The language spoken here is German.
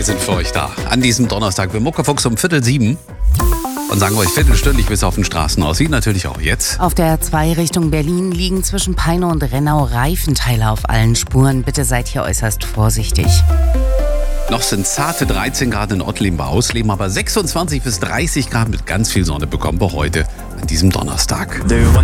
sind für euch da. An diesem Donnerstag mit Muckefuchs um 6:45 und sagen euch viertelstündlich, wie es auf den Straßen aussieht. Natürlich auch jetzt. Auf der 2 Richtung Berlin liegen zwischen Peine und Rennau Reifenteile auf allen Spuren. Bitte seid hier äußerst vorsichtig. Noch sind zarte 13 Grad in Ottleben bei Ausleben, aber 26 bis 30 Grad mit ganz viel Sonne bekommen wir heute an diesem Donnerstag.